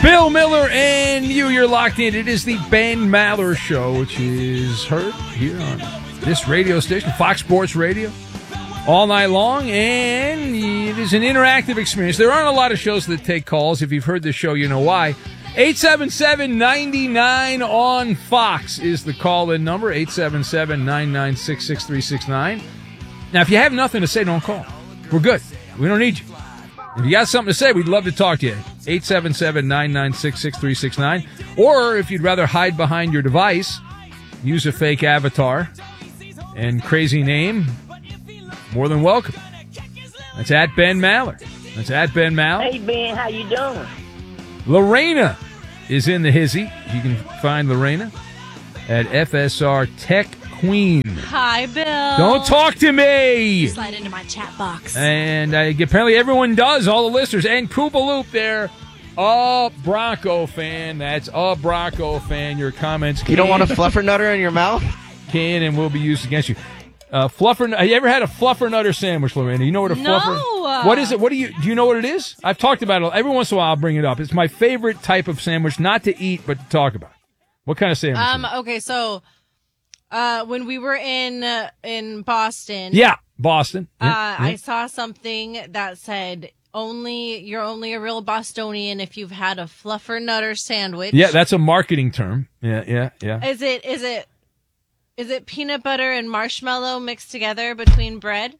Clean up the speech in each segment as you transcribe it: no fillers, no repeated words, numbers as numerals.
Bill Miller and you're locked in. It is the Ben Maller Show, which is heard here on this radio station, Fox Sports Radio, all night long, and it is an interactive experience. There aren't a lot of shows that take calls. If you've heard this show, you know why. 877-99 on Fox is the call-in number, 877-996-6369. Now, if you have nothing to say, don't call. We're good. We don't need you. If you got something to say, we'd love to talk to you. 877-996-6369. Or if you'd rather hide behind your device, use a fake avatar and crazy name, more than welcome. That's at Ben Maller. That's at Ben Maller. Hey, Ben, how you doing? Lorena is in the hizzy. You can find Lorena at FSR Tech Queen. Hi, Bill. Don't talk to me. Slide into my chat box. And apparently everyone does, all the listeners. And Koopa Loop there, a Bronco fan. That's a Bronco fan. Your comments You don't want a fluffernutter in your mouth? can and will be used against you. Fluffer. Have you ever had a fluffernutter sandwich, Lorena? You know what a fluffer? What is it? Do you know what it is? I've talked about it every once in a while. I'll bring it up. It's my favorite type of sandwich, not to eat but to talk about. What kind of sandwich? Okay, so when we were in Boston, Boston. I saw something that said you're only a real Bostonian if you've had a fluffernutter sandwich. Yeah, that's a marketing term. Yeah. Is it peanut butter and marshmallow mixed together between bread?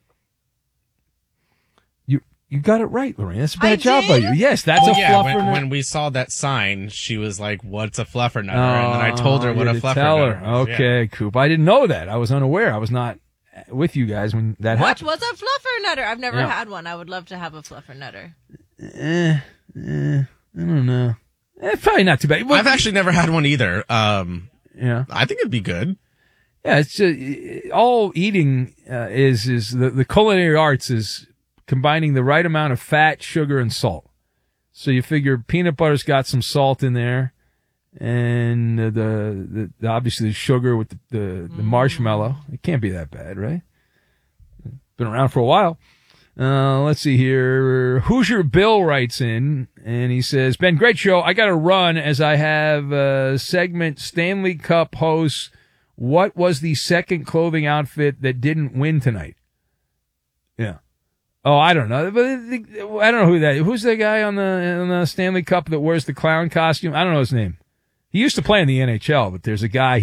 You got it right, Lorraine. That's a bad job by you. Yes, that's a fluffernutter. When we saw that sign, she was like, "What's a fluffernutter?" And then I told her what a fluffernutter was. Okay, Coop. I didn't know that. I was unaware. I was not with you guys when that happened. What was a fluffernutter? I've never had one. I would love to have a fluffernutter. I don't know. Probably not too bad. I've actually never had one either. Yeah, I think it'd be good. Yeah, it's all eating is the culinary arts is combining the right amount of fat, sugar, and salt. So you figure peanut butter's got some salt in there, and the obviously the sugar with the marshmallow. It can't be that bad, right? Been around for a while. Let's see here. Hoosier Bill writes in, and he says, Ben, great show. I got to run as I have a segment Stanley Cup hosts. What was the second clothing outfit that didn't win tonight? Yeah. Oh, I don't know. But I don't know who that is. Who's the guy on the Stanley Cup that wears the clown costume? I don't know his name. He used to play in the NHL, but there's a guy.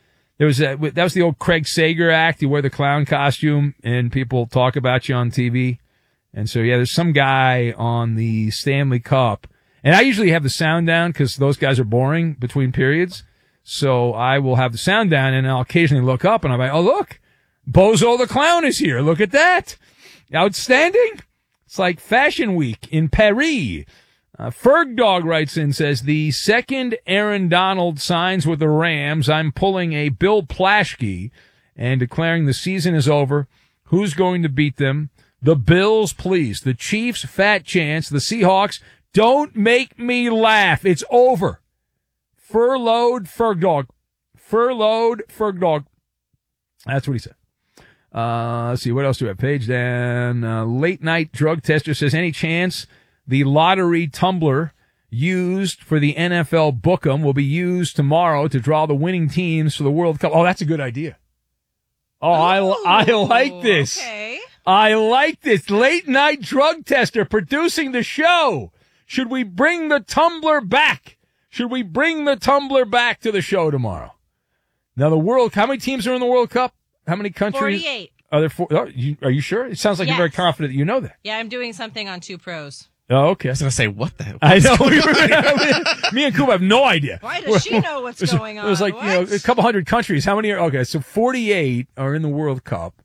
That was the old Craig Sager act. You wear the clown costume and people talk about you on TV. And so, there's some guy on the Stanley Cup. And I usually have the sound down because those guys are boring between periods. So I will have the sound down and I'll occasionally look up and I'm like, oh, look, Bozo the Clown is here. Look at that. Outstanding. It's like Fashion Week in Paris. Ferg Dog writes in, says, the second Aaron Donald signs with the Rams, I'm pulling a Bill Plaschke and declaring the season is over. Who's going to beat them? The Bills, please. The Chiefs, fat chance. The Seahawks, don't make me laugh. It's over. Furloughed Ferg Dog. Furloughed Ferg Dog. That's what he said. Let's see, what else do we have? Page down. Late night drug tester says, any chance the lottery tumbler used for the NFL Book'em will be used tomorrow to draw the winning teams for the World Cup? Oh, that's a good idea. Oh, I like this. Okay. I like this. Late night drug tester producing the show. Should we bring the tumbler back? Should we bring the tumbler back to the show tomorrow? Now, how many teams are in the World Cup? How many countries? 48. Are there are you sure? It sounds like you're very confident that you know that. Yeah, I'm doing something on 2 Pros. Oh, okay. I was going to say, what the hell? I know. Me and Kuba have no idea. Why does she know what's going on? It was like, a couple hundred countries. How many okay, so 48 are in the World Cup.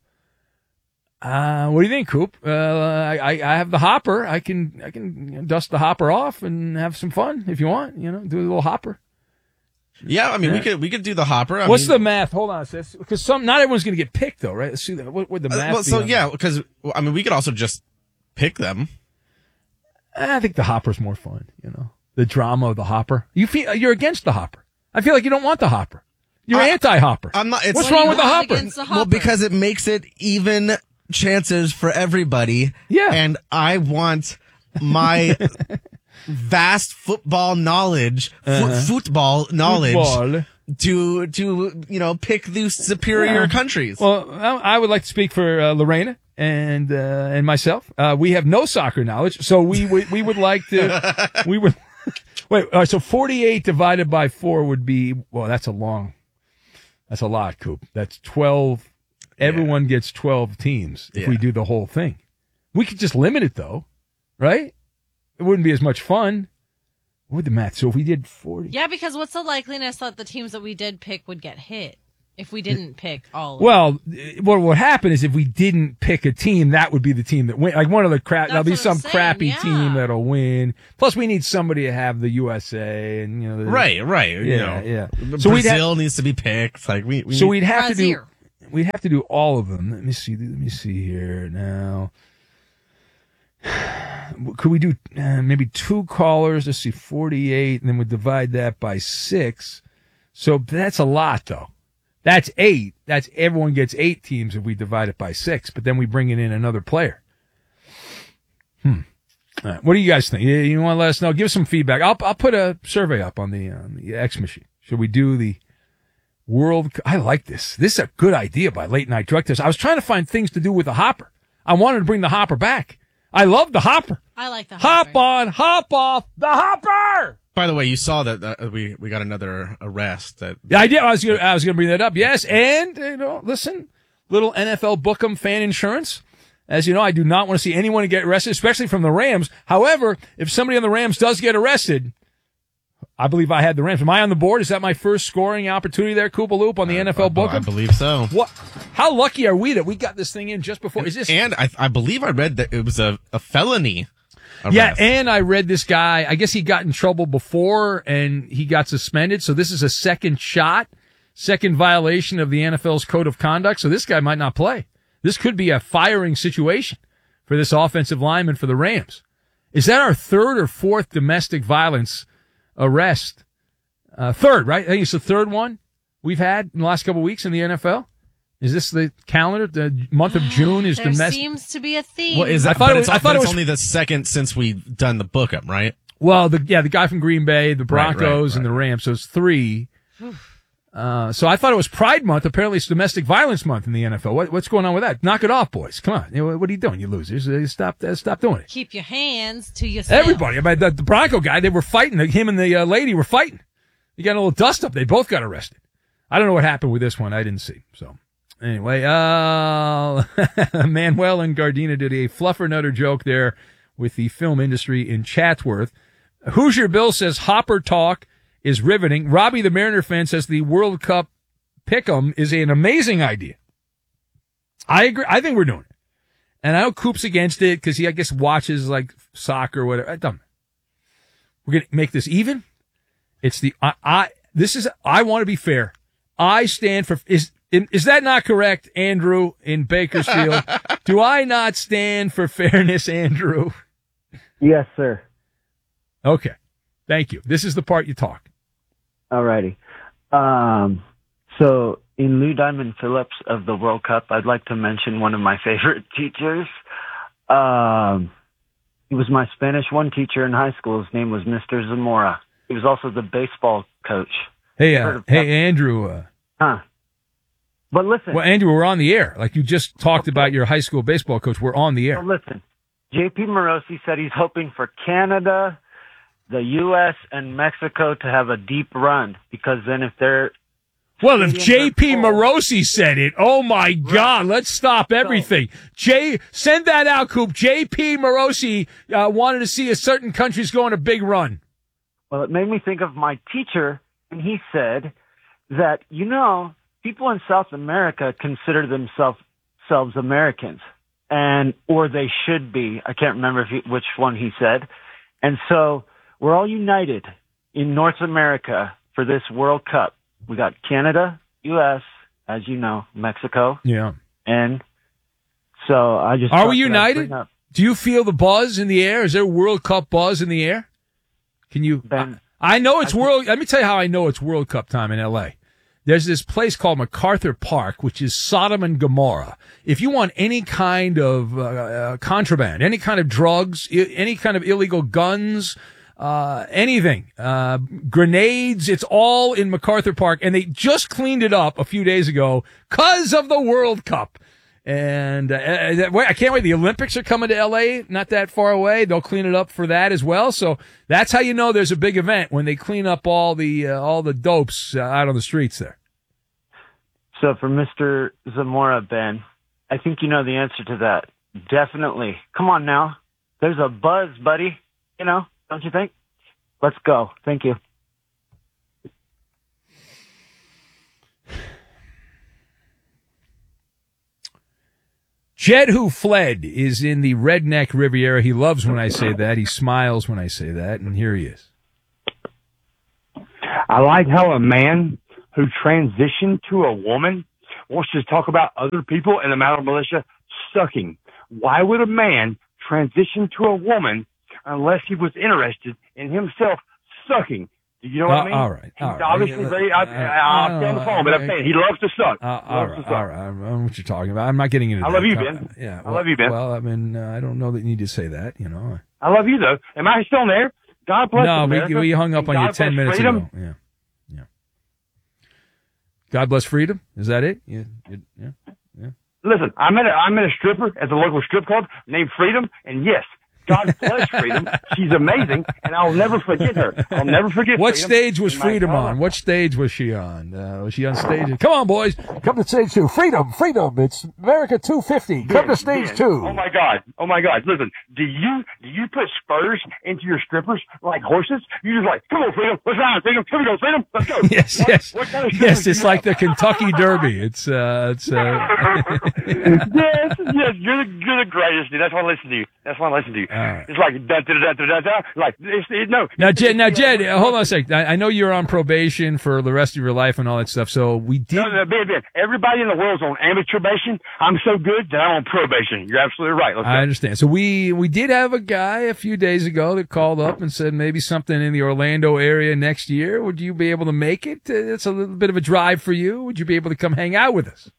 What do you think, Coop? I have the hopper. I can dust the hopper off and have some fun if you want, do a little hopper. Yeah, I mean, we could do the hopper. What's the math? Hold on, sis. Because not everyone's going to get picked, though, right? Let's see what would the math be? Because, we could also just pick them. I think the hopper's more fun, the drama of the hopper. You're against the hopper. I feel like you don't want the hopper. You're anti-hopper. I'm not. What's wrong with the hopper? Well, because it makes it even chances for everybody. Yeah. And I want my vast football knowledge, football knowledge to pick the superior countries. Well, I would like to speak for Lorena and myself. We have no soccer knowledge, so we would like to wait. All right, so 48 divided by 4 would be that's a lot, Coop. That's 12. Everyone gets 12 teams if we do the whole thing. We could just limit it though, right? It wouldn't be as much fun. What would the math? So if we did 40. Yeah, because what's the likeliness that the teams that we did pick would get hit if we didn't pick all of them? Well, what would happen is if we didn't pick a team, that would be the team that win. Like one of the there'll be some crappy team that'll win. Plus, we need somebody to have the USA and right. Yeah. So Brazil needs to be picked. Like we'd have to do all of them. Let me see here now. Could we do maybe 2 callers? Let's see, 48, and then we divide that by 6. So that's a lot, though. That's 8. That's everyone gets 8 teams if we divide it by 6. But then we bring in another player. All right, what do you guys think? You want to let us know? Give us some feedback. I'll put a survey up on the X machine. Should we do the World? I like this. This is a good idea by Late Night Drug Test. I was trying to find things to do with the hopper. I wanted to bring the hopper back. I love the hopper. I like the hopper. Hop on, hop off, the hopper. By the way, you saw that we got another arrest. Yeah, I did. I was gonna bring that up. Yes, and listen, little NFL Book'em fan insurance. As you know, I do not want to see anyone get arrested, especially from the Rams. However, if somebody on the Rams does get arrested, I believe I had the Rams. Am I on the board? Is that my first scoring opportunity there, Koopa Loop, on the NFL Book'em? I believe so. What? How lucky are we that we got this thing in just before? Is this? And I believe I read that it was a felony arrest. Yeah, and I read this guy, I guess he got in trouble before and he got suspended. So this is a second violation of the NFL's code of conduct. So this guy might not play. This could be a firing situation for this offensive lineman for the Rams. Is that our third or fourth domestic violence arrest? Third, right? I think it's the third one we've had in the last couple of weeks in the NFL. Is this the calendar? The month of June is domestic. There seems to be a theme. Well, is that, I thought it was only the second since we've done the Book'em, right? Well, the guy from Green Bay, the Broncos, and the Rams. So it's 3. So I thought it was Pride Month. Apparently it's Domestic Violence Month in the NFL. What's going on with that? Knock it off, boys. Come on. What are you doing, you losers? Stop doing it. Keep your hands to yourself. Everybody. I mean, the Bronco guy, they were fighting. Him and the lady were fighting. You got a little dust up. They both got arrested. I don't know what happened with this one. I didn't see. So anyway, Manuel and Gardena did a fluffernutter joke there with the film industry in Chatsworth. Hoosier Bill says Hopper talk is riveting. Robbie the Mariner fan says the World Cup pick'em is an amazing idea. I agree. I think we're doing it. And I know Coop's against it because he, I guess, watches like soccer or whatever. We're going to make this even. It's I want to be fair. I stand for, is that not correct, Andrew in Bakersfield? Do I not stand for fairness, Andrew? Yes, sir. Okay. Thank you. This is the part you talk. Alrighty. So in Lou Diamond Phillips of the World Cup, I'd like to mention one of my favorite teachers. He was my Spanish 1 teacher in high school. His name was Mr. Zamora. He was also the baseball coach. Hey, Andrew. But listen. Well, Andrew, we're on the air. Like you just talked about your high school baseball coach. We're on the air. Well, listen. J.P. Morosi said he's hoping for Canada, the U.S., and Mexico to have a deep run because then if they're... Well, if J.P. Morosi said it, oh my God, let's stop everything. Send that out, Coop. J.P. Morosi wanted to see a certain countries go on a big run. Well, it made me think of my teacher, and he said that, people in South America consider themselves Americans, or they should be. I can't remember which one he said. And so we're all united in North America for this World Cup. We got Canada, U.S., as you know, Mexico. Yeah. And so I just... Are we united? Do you feel the buzz in the air? Is there World Cup buzz in the air? Can you... Ben, I know it's Let me tell you how I know it's World Cup time in L.A. There's this place called MacArthur Park, which is Sodom and Gomorrah. If you want any kind of contraband, any kind of drugs, any kind of illegal guns, anything, grenades. It's all in MacArthur Park, and they just cleaned it up a few days ago because of the World Cup. And I can't wait. The Olympics are coming to L.A., not that far away. They'll clean it up for that as well. So that's how you know there's a big event, when they clean up all the dopes out on the streets there. So for Mr. Zamora, Ben, I think you know the answer to that. Definitely. Come on now. There's a buzz, buddy. You know, don't you think? Let's go. Thank you. Jed Who Fled is in the Redneck Riviera. He loves when I say that. He smiles when I say that. And here he is. I like how a man who transitioned to a woman wants to talk about other people in the Maller Militia sucking. Why would a man transition to a woman unless he was interested in himself sucking? Do you know what I mean? All right. He's obviously very, I'll stay on the phone, but I'm saying he loves to suck. All right. I don't know what you're talking about. I'm not getting into that. I love you, Ben. Yeah. I love you, Ben. Well, I mean, I don't know that you need to say that, you know. I love you, though. Am I still there? God bless America. No, we hung up on you 10 minutes ago. Yeah. God bless freedom? Is that it? Yeah. Listen, I met a stripper at the local strip club named Freedom, and yes, God bless Freedom. She's amazing, and I'll never forget her. I'll never forget What Freedom. stage was Freedom on? What stage was she on? Was she on stage? Come on, boys. Come to stage 2. Freedom. It's America 250. Come to stage 2. Oh my God. Listen, do you put spurs into your strippers like horses? You just like, come on, Freedom. Let's ride, Freedom. Here we go, Freedom. Let's go. Yes. What kind of Yes, it's like the Kentucky Derby. It's yes, you're the greatest, dude. That's why I listen to you. Right. It's like da-da-da-da-da-da. Like no. Now, Jed, hold on a sec. I know you're on probation for the rest of your life and all that stuff. So we did. No, Ben. Everybody in the world's on amateur probation. I'm so good that I'm on probation. You're absolutely right. I understand. So we did have a guy a few days ago that called up and said maybe something in the Orlando area next year. Would you be able to make it? It's a little bit of a drive for you. Would you be able to come hang out with us?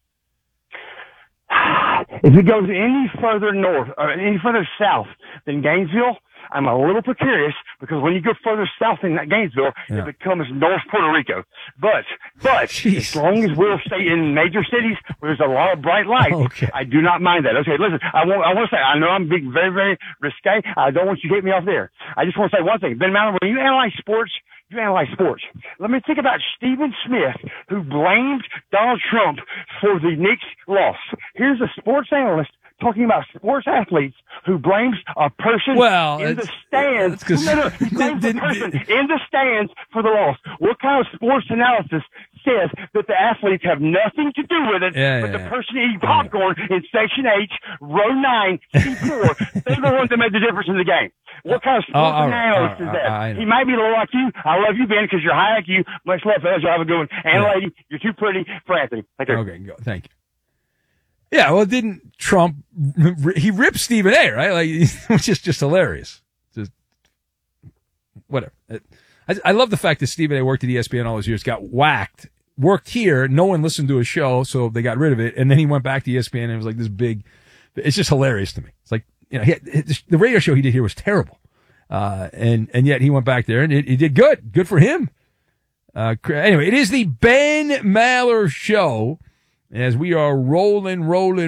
If it goes any further north or any further south than Gainesville, I'm a little precarious because when you go further south than Gainesville, it becomes North Puerto Rico. But as long as we'll stay in major cities where there's a lot of bright lights, I do not mind that. Okay, listen, I want to say, I know I'm being very, very risque. I don't want you to hit me off there. I just want to say one thing. Ben Maller, when you analyze sports, let me think about Stephen Smith, who blamed Donald Trump for the Knicks' loss. Here's a sports analyst talking about sports athletes who blames a person in the stands. He blames a person in the stands for the loss. What kind of sports analysis says that the athletes have nothing to do with it, but the person eating popcorn in Section H, Row 9, C4, they're the ones that made the difference in the game? What kind of sports analyst is that? He might be a little like you. I love you, Ben, because you're high IQ. Much love, fellas. You'll have a good one. And lady, you're too pretty for Anthony. Take care. Okay, go. Thank you. Yeah, well, didn't Trump, he ripped Stephen A, right? Like, which is just hilarious. Just, whatever. I love the fact that Stephen A worked at ESPN all those years, got whacked, worked here, no one listened to his show, so they got rid of it, and then he went back to ESPN and it was like this big, it's just hilarious to me. It's like, you know, the radio show he did here was terrible. And yet he went back there and he did good. Good for him. Anyway, it is the Ben Maller Show as we are rolling. We have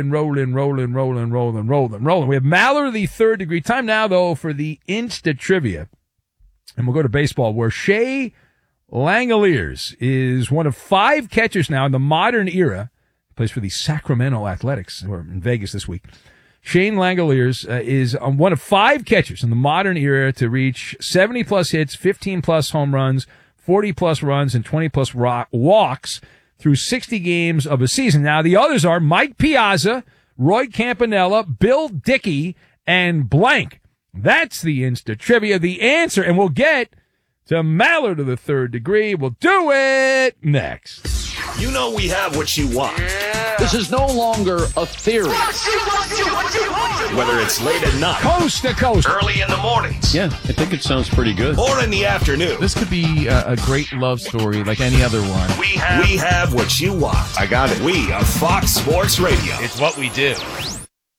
Maller, the third degree. Time now, though, for the Insta Trivia. And we'll go to baseball, where Shea Langeliers is one of 5 catchers now in the modern era. He plays for the Sacramento Athletics, who are in Vegas this week. Shane Langeliers is one of 5 catchers in the modern era to reach 70-plus hits, 15-plus home runs, 40-plus runs, and 20-plus walks through 60 games of a season. Now, the others are Mike Piazza, Roy Campanella, Bill Dickey, and blank. That's the Insta Trivia. The answer, and we'll get to Maller to the third degree. We'll do it next. You know we have what you want. Yeah. This is no longer a theory. Whether it's late at night, coast to coast, early in the mornings. Yeah, I think it sounds pretty good. Or in the afternoon. This could be a great love story like any other one. We have what you want. I got it. We are Fox Sports Radio. It's what we do.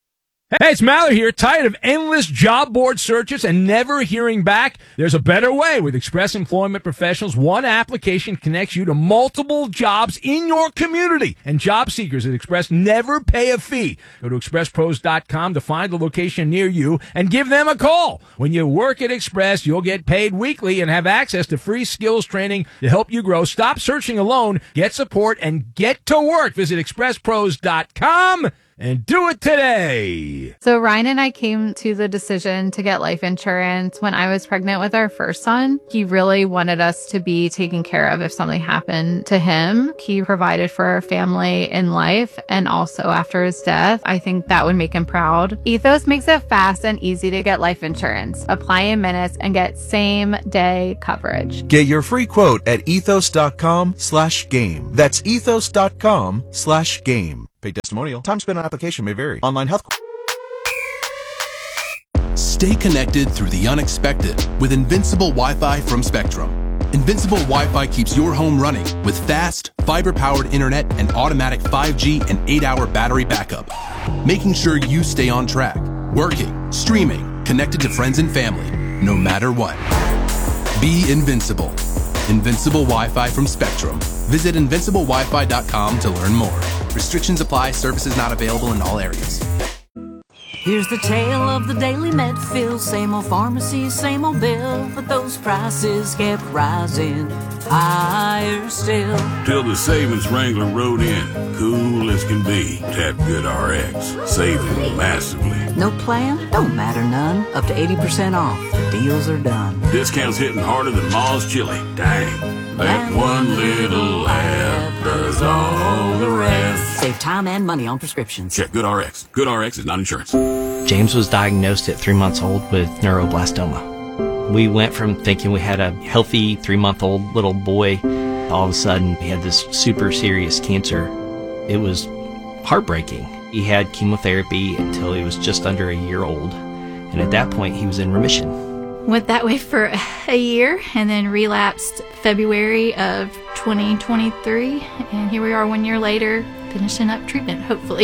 Hey, it's Mallory here. Tired of endless job board searches and never hearing back? There's a better way. With Express Employment Professionals, one application connects you to multiple jobs in your community. And job seekers at Express never pay a fee. Go to expresspros.com to find the location near you and give them a call. When you work at Express, you'll get paid weekly and have access to free skills training to help you grow. Stop searching alone. Get support and get to work. Visit expresspros.com. And do it today. So Ryan and I came to the decision to get life insurance when I was pregnant with our first son. He really wanted us to be taken care of if something happened to him. He provided for our family in life and also after his death. I think that would make him proud. Ethos makes it fast and easy to get life insurance. Apply in minutes and get same day coverage. Get your free quote at ethos.com/game. That's ethos.com/game. Paid testimonial. Time spent on application may vary. Online health. Stay connected through the unexpected with Invincible Wi-Fi from Spectrum. Invincible Wi-Fi keeps your home running with fast, fiber-powered internet and automatic 5G and 8-hour battery backup, making sure you stay on track, working, streaming, connected to friends and family, no matter what. Be invincible. Invincible Wi-Fi from Spectrum. Visit invinciblewifi.com to learn more. Restrictions apply. Services not available in all areas. Here's the tale of the daily Medfield. Same old pharmacy, same old bill, but those prices kept rising higher still. Till the savings wrangler rode in, cool as can be. Tap GoodRx, saving massively. No plan? Don't matter none. Up to 80% off. The deals are done. Discounts hitting harder than Ma's chili. Dang, that one little app does all the rest. Save time and money on prescriptions. Check GoodRx. GoodRx is not insurance. James was diagnosed at 3 months old with neuroblastoma. We went from thinking we had a healthy 3-month-old little boy. All of a sudden, he had this super serious cancer. It was heartbreaking. He had chemotherapy until he was just under a year old. And at that point, he was in remission. Went that way for a year and then relapsed February of 2023. And here we are 1 year later, finishing up treatment, hopefully.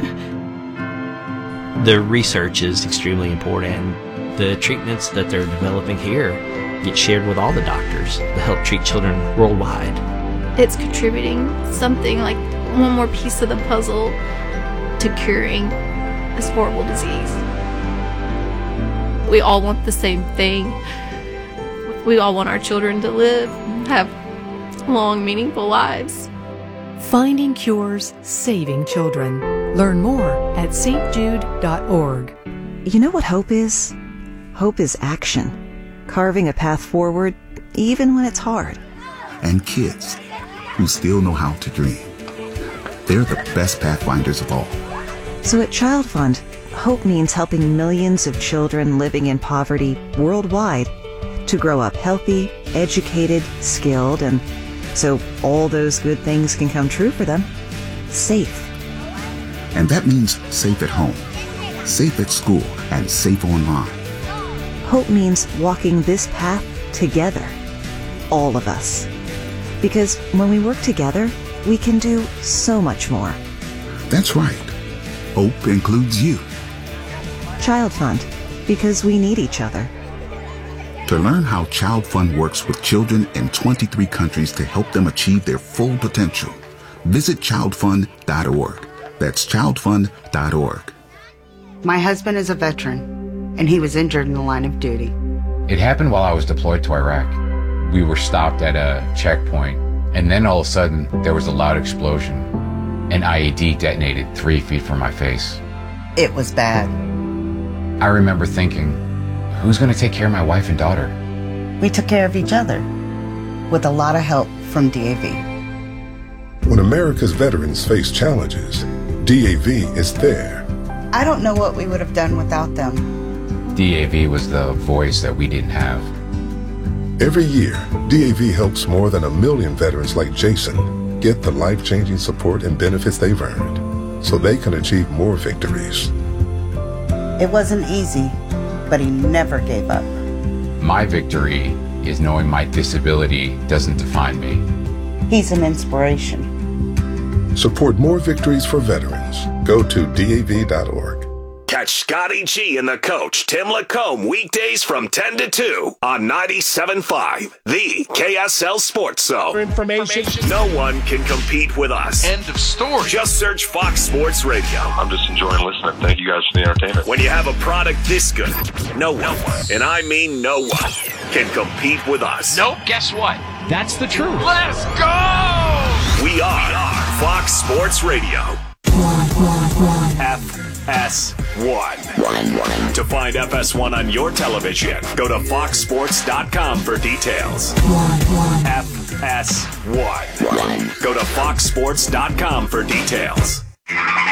The research is extremely important. The treatments that they're developing here get shared with all the doctors to help treat children worldwide. It's contributing something like one more piece of the puzzle to curing this horrible disease. We all want the same thing. We all want our children to live, have long, meaningful lives. Finding cures, saving children. Learn more at stjude.org. You know what hope is? Hope is action. Carving a path forward, even when it's hard. And kids who still know how to dream. They're the best pathfinders of all. So at Child Fund, hope means helping millions of children living in poverty worldwide to grow up healthy, educated, skilled, and so all those good things can come true for them. Safe. And that means safe at home, safe at school, and safe online. Hope means walking this path together. All of us. Because when we work together, we can do so much more. That's right. Hope includes you. Child Fund, because we need each other. To learn how Child Fund works with children in 23 countries to help them achieve their full potential, visit childfund.org. That's childfund.org. My husband is a veteran, and he was injured in the line of duty. It happened while I was deployed to Iraq. We were stopped at a checkpoint, and then all of a sudden, there was a loud explosion. An IED detonated 3 feet from my face. It was bad. I remember thinking, who's going to take care of my wife and daughter? We took care of each other, with a lot of help from DAV. When America's veterans face challenges, DAV is there. I don't know what we would have done without them. DAV was the voice that we didn't have. Every year, DAV helps more than 1 million veterans like Jason get the life-changing support and benefits they've earned so they can achieve more victories. It wasn't easy, but he never gave up. My victory is knowing my disability doesn't define me. He's an inspiration. Support more victories for veterans. Go to DAV.org. Catch Catch Scotty G and the coach, Tim Lacombe, weekdays from 10 to 2 on 97.5, the KSL Sports Zone. Information. No one can compete with us. End of story. Just search Fox Sports Radio. I'm just enjoying listening. Thank you guys for the entertainment. When you have a product this good, no one, and I mean no one, can compete with us. Nope, guess what? That's the truth. Let's go! We are Fox Sports Radio. FS1. To find FS1 on your television, go to foxsports.com for details. FS1. Go to foxsports.com for details.